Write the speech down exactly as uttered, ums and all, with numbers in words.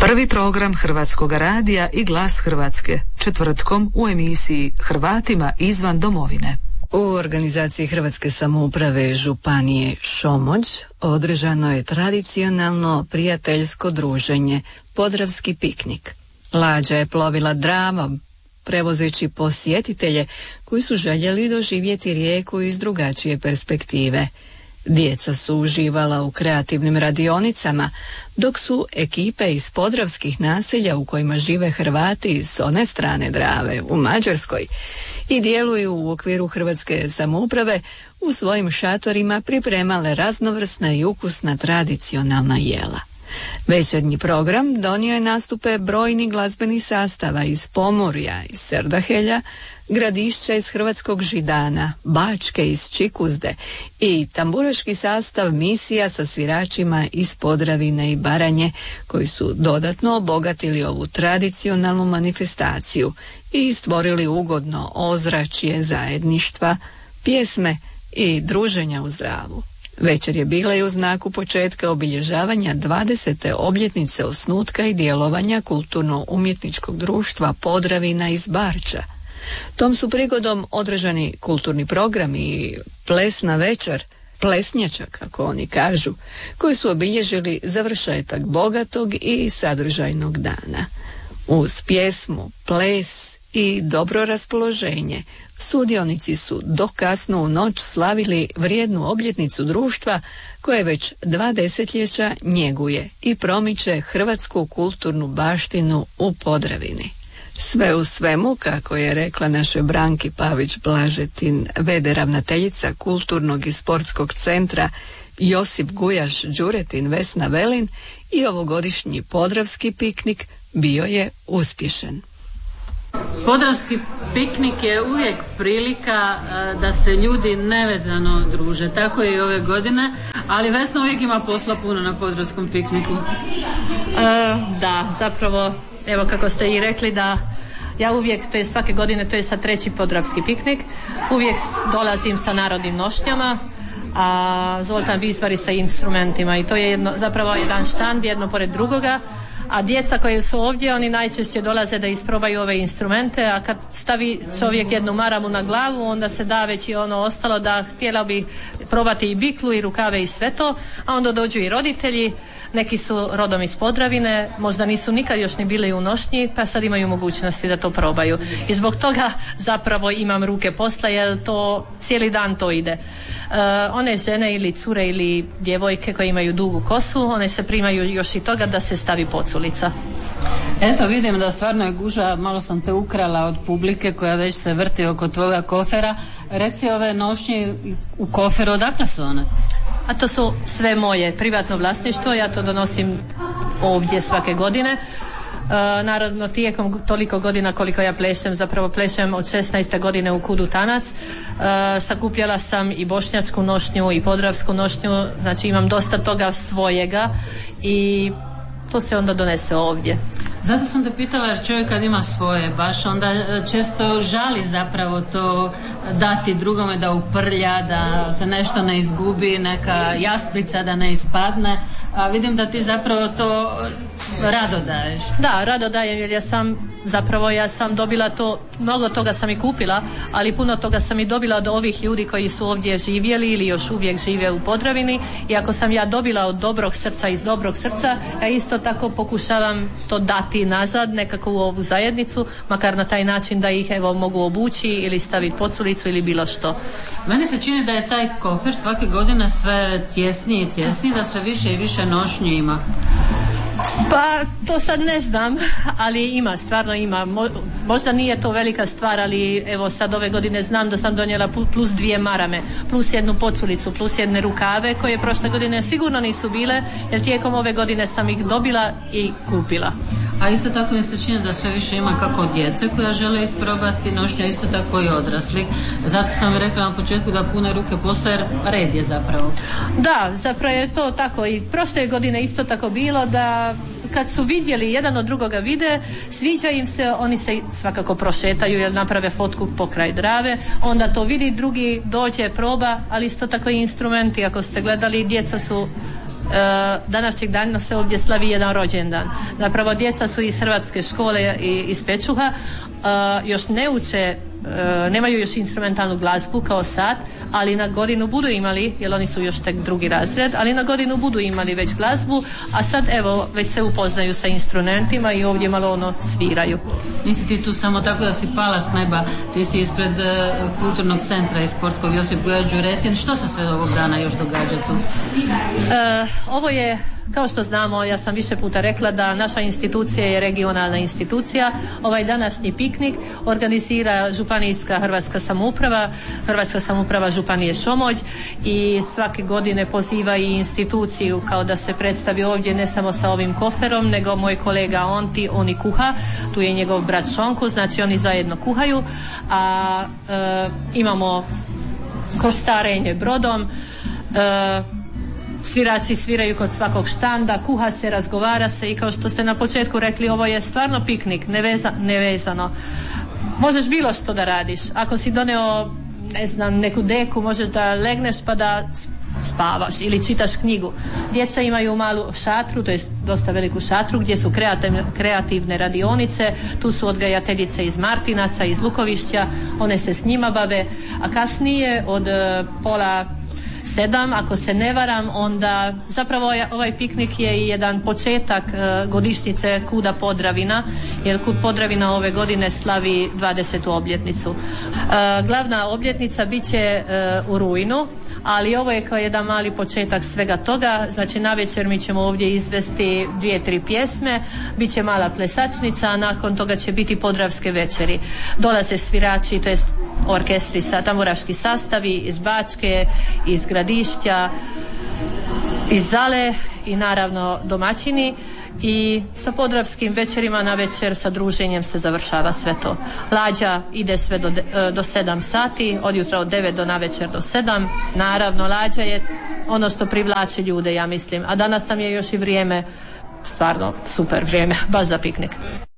Prvi program Hrvatskog radija i Glas Hrvatske, četvrtkom u emisiji Hrvatima izvan domovine. U organizaciji Hrvatske samouprave županije Šomoć održano je tradicionalno prijateljsko druženje, Podravski piknik. Lađa je plovila Dravom, prevozeći posjetitelje koji su željeli doživjeti rijeku iz drugačije perspektive. Djeca su uživala u kreativnim radionicama, dok su ekipe iz podravskih naselja u kojima žive Hrvati s one strane Drave u Mađarskoj i djeluju u okviru Hrvatske samouprave u svojim šatorima pripremale raznovrsna i ukusna tradicionalna jela. Večernji program donio je nastupe brojnih glazbenih sastava iz Pomorja, iz Serdahelja, Gradišća iz Hrvatskog Židana, Bačke iz Čikuzde i tamburaški sastav misija sa sviračima iz Podravine i Baranje, koji su dodatno obogatili ovu tradicionalnu manifestaciju i stvorili ugodno ozračje zajedništva, pjesme i druženja uz Dravu. Večer je bila i u znaku početka obilježavanja dvadesete obljetnice osnutka i djelovanja kulturno-umjetničkog društva Podravina iz Barča. Tom su prigodom održani kulturni program i plesna večer, plesnjača kako oni kažu, koji su obilježili završetak bogatog i sadržajnog dana. Uz pjesmu, ples i dobro raspoloženje sudionici su do kasno u noć slavili vrijednu obljetnicu društva koje već dva desetljeća njeguje i promiče hrvatsku kulturnu baštinu u Podravini. Sve u svemu, kako je rekla našoj Branki Pavić-Blažetin, v d ravnateljica Kulturnog i sportskog centra Josip Gujaš Đuretin Vesna Velin, i ovogodišnji Podravski piknik bio je uspješan. Podravski piknik je uvijek prilika da se ljudi nevezano druže, tako je i ove godine, ali Vesna uvijek ima posla puno na Podravskom pikniku. E, da, zapravo, evo kako ste i rekli, da ja uvijek, to je svake godine, to je sad treći Podravski piknik, uvijek dolazim sa narodnim nošnjama, a Zoltan Bizvari sa instrumentima, i to je jedno, zapravo jedan štand jedno pored drugoga. A djeca koji su ovdje, oni najčešće dolaze da isprobaju ove instrumente, a kad stavi čovjek jednu maramu na glavu, onda se da već i ono ostalo da htjela bi probati i biklu i rukave i sve to, a onda dođu i roditelji, neki su rodom iz Podravine, možda nisu nikad još ni bili u nošnji, pa sad imaju mogućnosti da to probaju. I zbog toga zapravo imam ruke posla, jer to cijeli dan to ide. Uh, one žene ili cure ili djevojke koje imaju dugu kosu, one se primaju još i toga da se stavi poculica. Eto, vidim da stvarno je gužva, malo sam te ukrala od publike koja već se vrti oko tvoga kofera. Reci, ove nošnje u koferu, odakle su one? A to su sve moje privatno vlasništvo, ja to donosim ovdje svake godine. Uh, naravno, tijekom toliko godina koliko ja plešem, zapravo plešem od šesnaeste godine u Kudu Tanac, uh, sakupljala sam i bošnjačku nošnju i podravsku nošnju, znači imam dosta toga svojega i to se onda donese ovdje. Zato sam te pitala, jer čovjek kad ima svoje baš onda često žali zapravo to dati drugome da uprlja, da se nešto ne izgubi, neka jasprica da ne ispadne, a vidim da ti zapravo to rado daješ. Da, rado dajem, jer ja sam zapravo ja sam dobila to, mnogo toga sam i kupila, ali puno toga sam i dobila od ovih ljudi koji su ovdje živjeli ili još uvijek žive u Podravini, i ako sam ja dobila od dobrog srca, iz dobrog srca, ja isto tako pokušavam to dati nazad nekako u ovu zajednicu, makar na taj način da ih evo mogu obući ili staviti poculicu ili bilo što. Meni se čini da je taj kofer svake godine sve tjesniji i tjesniji, da sve više i više nošnji ima. Pa to sad ne znam, ali ima, stvarno ima. Mo, možda nije to velika stvar, ali evo sad ove godine znam da sam donijela plus dvije marame, plus jednu poculicu, plus jedne rukave koje prošle godine sigurno nisu bile, jer tijekom ove godine sam ih dobila i kupila. A isto tako mi se čini da sve više ima kako djece koja žele isprobati nošnju, isto tako i odrasli. Zato sam rekla na početku da pune ruke posla, jer red je zapravo. Da, zapravo je to tako. I prošle godine isto tako bilo da kad su vidjeli jedan od drugoga vide, sviđa im se, oni se svakako prošetaju jer naprave fotku pokraj Drave, onda to vidi drugi, dođe, proba, ali isto tako i instrumenti. Ako ste gledali, djeca su današnjeg dana se ovdje slavi jedan rođendan. Zapravo djeca su iz hrvatske škole i iz Pečuha, još ne uče, nemaju još instrumentalnu glazbu kao sad, ali na godinu budu imali, jer oni su još tek drugi razred, ali na godinu budu imali već glazbu, a sad evo već se upoznaju sa instrumentima i ovdje malo ono sviraju. Nisi ti tu samo tako da si pala s neba, ti si ispred uh, kulturnog centra i sportskog Josip Goja Đuretin. Što se sve ovog dana još događa tu? Uh, ovo je, kao što znamo, ja sam više puta rekla da naša institucija je regionalna institucija. Ovaj današnji piknik organizira županijska hrvatska samouprava, Hrvatska samouprava Županije Šomođ, i svake godine poziva i instituciju kao da se predstavi ovdje ne samo sa ovim koferom, nego moj kolega Onti, oni kuha, tu je njegov brat Šonko, znači oni zajedno kuhaju, a e, imamo krstarenje brodom, e, svirači sviraju kod svakog štanda, kuha se, razgovara se, i kao što ste na početku rekli, ovo je stvarno piknik, neveza, nevezano. Možeš bilo što da radiš. Ako si doneo, ne znam, neku deku, možeš da legneš pa da spavaš ili čitaš knjigu. Djeca imaju malu šatru, to je dosta veliku šatru, gdje su kreativne, kreativne radionice. Tu su odgajateljice iz Martinaca, iz Lukovišća, one se s njima bave, a kasnije od uh, pola sedam, ako se ne varam, onda zapravo ovaj piknik je i jedan početak uh, godišnjice Kuda Podravina, jer Kud Podravina ove godine slavi dvadesetu obljetnicu. Uh, glavna obljetnica bit će uh, u rujnu, ali ovo je kao jedan mali početak svega toga. Znači navečer mi ćemo ovdje izvesti dvije, tri pjesme, bit će mala plesačnica, a nakon toga će biti podravske večeri. Dolaze svirači, to jest orkestri, tamburaški sastavi iz Bačke, iz Gradišća, iz Zale i naravno domaćini. I sa podravskim večerima na večer sa druženjem se završava sve to. Lađa ide sve do, do sedam sati, od jutra od devet do navečer do sedam. Naravno, lađa je ono što privlači ljude, ja mislim. A danas nam je još i vrijeme, stvarno super vrijeme, baš za piknik.